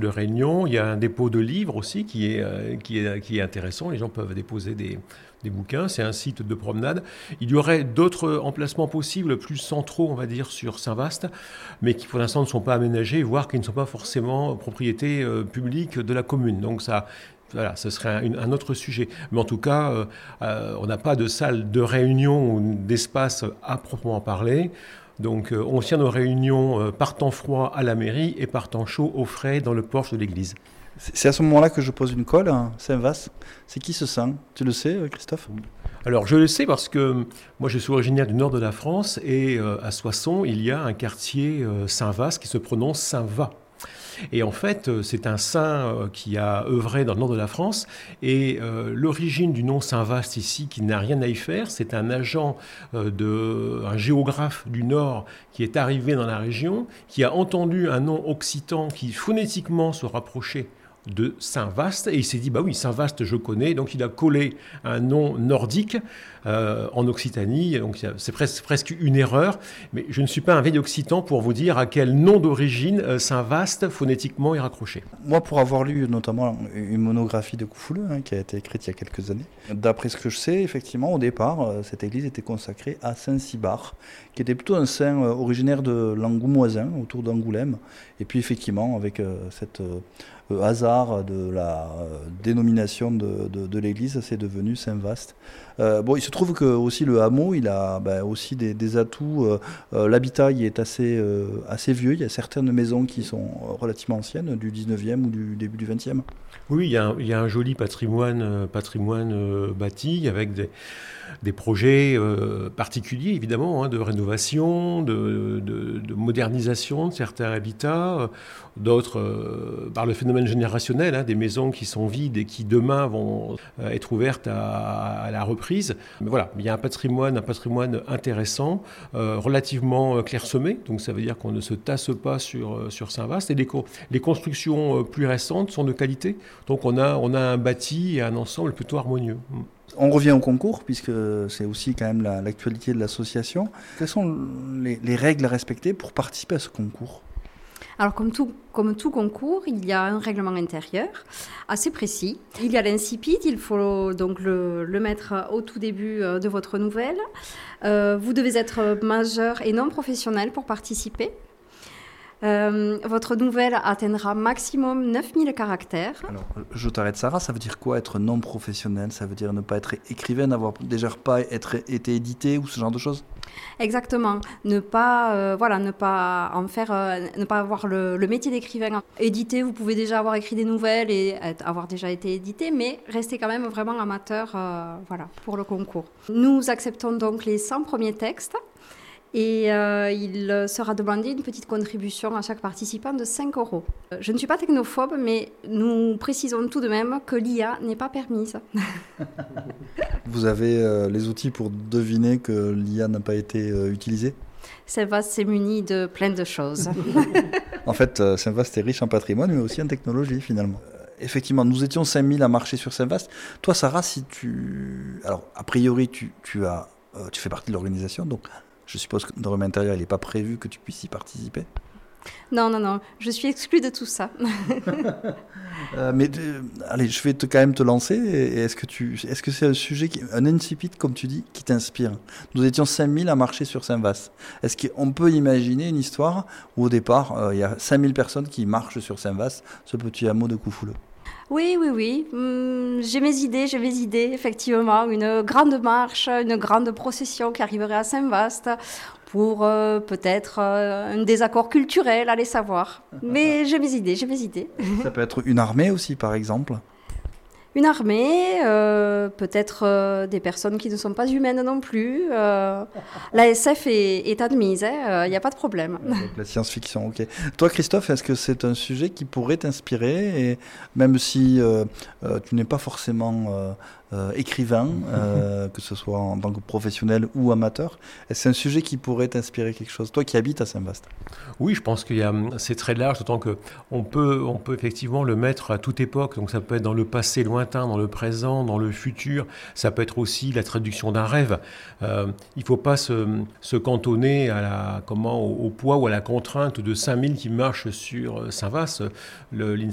de réunion. Il y a un dépôt de livres aussi qui est intéressant. Les gens peuvent déposer des bouquins. C'est un site de promenade. Il y aurait d'autres emplacements possibles, plus centraux, on va dire, sur Saint-Vaast, mais qui pour l'instant ne sont pas aménagés, voire qui ne sont pas forcément propriété publique de la commune. Donc ça, voilà, ce serait un autre sujet. Mais en tout cas, on n'a pas de salle de réunion ou d'espace à proprement parler. Donc on tient nos réunions par temps froid à la mairie et par temps chaud au frais dans le porche de l'église. C'est à ce moment-là que je pose une colle, hein, Saint-Vaast. C'est qui ce saint? Tu le sais, Christophe? Alors je le sais parce que moi je suis originaire du nord de la France et à Soissons il y a un quartier Saint-Vaast qui se prononce Saint-Va. Et en fait, c'est un saint qui a œuvré dans le nord de la France. Et l'origine du nom Saint-Vaast ici, qui n'a rien à y faire, c'est un agent, un géographe du nord qui est arrivé dans la région, qui a entendu un nom occitan qui phonétiquement se rapprochait de Saint-Vaast, et il s'est dit, bah oui, Saint-Vaast je connais, donc il a collé un nom nordique en Occitanie, donc c'est presque une erreur, mais je ne suis pas un vieil occitan pour vous dire à quel nom d'origine Saint-Vaast phonétiquement est raccroché. Moi, pour avoir lu notamment une monographie de Coufouleux, qui a été écrite il y a quelques années, d'après ce que je sais, effectivement, au départ, cette église était consacrée à Saint-Cybard, qui était plutôt un saint originaire de l'Angoumoisin, autour d'Angoulême, et puis effectivement, avec cette hasard de la dénomination de l'église, c'est devenu Saint-Vaast. Bon, il se trouve que aussi le hameau, il a aussi des atouts. L'habitat y est assez vieux. Il y a certaines maisons qui sont relativement anciennes, du 19e ou du début du 20e. Oui, il y a un joli patrimoine bâti avec des projets particuliers, évidemment, de rénovation, de modernisation de certains habitats, d'autres par le phénomène générationnel, des maisons qui sont vides et qui demain vont être ouvertes à la reprise. Mais voilà, il y a un patrimoine intéressant, relativement clairsemé, donc ça veut dire qu'on ne se tasse pas sur Saint-Vaast. Et les constructions plus récentes sont de qualité, donc on a un bâti et un ensemble plutôt harmonieux. On revient au concours, puisque c'est aussi quand même l'actualité de l'association. Quelles sont les règles à respecter pour participer à ce concours ? Alors, comme tout concours, il y a un règlement intérieur assez précis. Il y a l'incipit, il faut donc le mettre au tout début de votre nouvelle. Vous devez être majeur et non professionnel pour participer. Votre nouvelle atteindra maximum 9000 caractères. Alors, je t'arrête Sarah, ça veut dire quoi être non professionnel? Ça veut dire ne pas être écrivain, n'avoir déjà pas été édité ou ce genre de choses? Exactement, ne pas avoir le métier d'écrivain édité. Vous pouvez déjà avoir écrit des nouvelles et avoir déjà été édité, mais restez quand même vraiment amateur pour le concours. Nous acceptons donc les 100 premiers textes. Et il sera demandé une petite contribution à chaque participant de 5 €. Je ne suis pas technophobe, mais nous précisons tout de même que l'IA n'est pas permise. Vous avez les outils pour deviner que l'IA n'a pas été utilisée? Saint-Vaast s'est muni de plein de choses. En fait, Saint-Vaast est riche en patrimoine, mais aussi en technologie, finalement. Effectivement, nous étions 5000 à marcher sur Saint-Vaast. Toi, Sarah, alors, a priori, tu fais partie de l'organisation, donc je suppose que dans le règlement intérieur, il n'est pas prévu que tu puisses y participer. Non, je suis exclue de tout ça. Mais allez, je vais quand même te lancer. Est-ce que c'est un sujet, un incipit, comme tu dis, qui t'inspire? Nous étions 5000 à marcher sur Saint-Vaast. Est-ce qu'on peut imaginer une histoire où au départ, il y a 5000 personnes qui marchent sur Saint-Vaast, ce petit hameau de Coufouleux? Oui. J'ai mes idées, effectivement. Une grande marche, une grande procession qui arriverait à Saint-Vaast pour peut-être un désaccord culturel, allez savoir. Mais j'ai mes idées. Ça peut être une armée aussi, par exemple. Une armée, peut-être des personnes qui ne sont pas humaines non plus. La SF est admise, il n'y a pas de problème. La science-fiction, ok. Toi, Christophe, est-ce que c'est un sujet qui pourrait t'inspirer, et même si tu n'es pas forcément écrivain, que ce soit en tant que professionnel ou amateur, est-ce que c'est un sujet qui pourrait t'inspirer quelque chose? Toi qui habites à Saint-Vaast. Oui, je pense c'est très large, d'autant qu'on peut effectivement le mettre à toute époque. Donc ça peut être dans le passé lointain, dans le présent, dans le futur. Ça peut être aussi la traduction d'un rêve. Il ne faut pas se cantonner au poids ou à la contrainte de 5000 qui marchent sur Saint-Vaast.